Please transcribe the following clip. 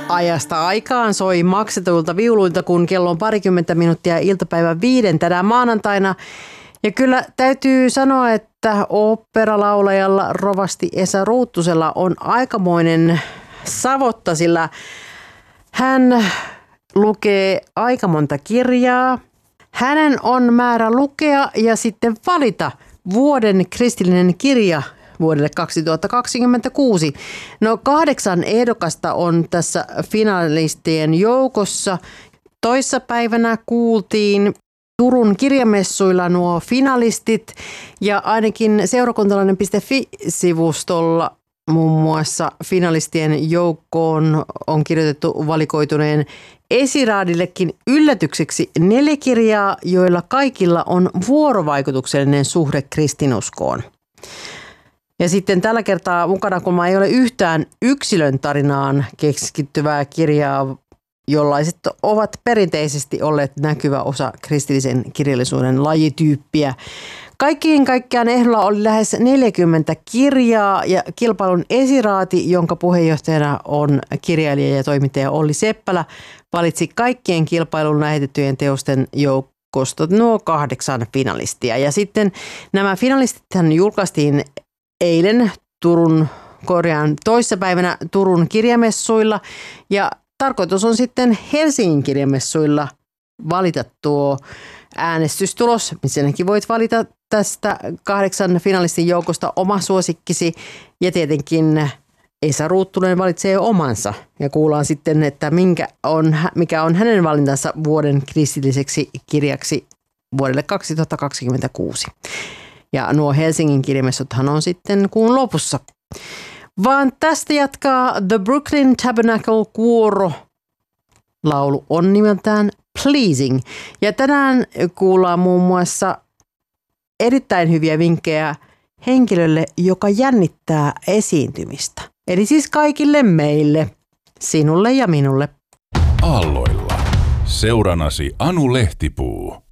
Ajasta aikaan soi maksetuilta viuluilta, kun kello on 20 minuuttia iltapäivän 5 tänä maanantaina. Ja kyllä täytyy sanoa, että oopperalaulajalla rovasti Esa Ruuttusella on aikamoinen savotta, sillä hän lukee aika monta kirjaa. Hänen on määrä lukea ja sitten valita vuoden kristillinen kirja vuodelle 2026. No 8 ehdokasta on tässä finalistien joukossa. Toissapäivänä kuultiin Turun kirjamessuilla nuo finalistit ja ainakin seurakuntalainen.fi-sivustolla muun muassa finalistien joukkoon on kirjoitettu valikoituneen esiraadillekin yllätykseksi 4 kirjaa, joilla kaikilla on vuorovaikutuksellinen suhde kristinuskoon. Ja sitten tällä kertaa mukana, kun ei ole yhtään yksilön tarinaan keskittyvää kirjaa, jollaiset ovat perinteisesti olleet näkyvä osa kristillisen kirjallisuuden lajityyppiä. Kaikkiin kaikkiaan ehdolla oli lähes 40 kirjaa ja kilpailun esiraati, jonka puheenjohtajana on kirjailija ja toimittaja Olli Seppälä, valitsi kaikkien kilpailun lähetettyjen teosten joukosta nuo 8 finalistia. Ja sitten nämä finalistithan julkaistiin eilen toissapäivänä Turun kirjamessuilla ja tarkoitus on sitten Helsingin kirjamessuilla valita tuo äänestystulos. Sinäkin voit valita tästä 8 finalistin joukosta oma suosikkisi ja tietenkin Esa Ruuttunen valitsee omansa ja kuullaan sitten, että mikä on hänen valintansa vuoden kristilliseksi kirjaksi vuodelle 2026. Ja nuo Helsingin kirjamessuthan on sitten kuun lopussa. Vaan tästä jatkaa The Brooklyn Tabernacle kuoro. Laulu on nimeltään Pleasing. Ja tänään kuullaan muun muassa erittäin hyviä vinkkejä henkilölle, joka jännittää esiintymistä. Eli siis kaikille meille, sinulle ja minulle. Aalloilla. Seuranasi Anu Lehtipuu.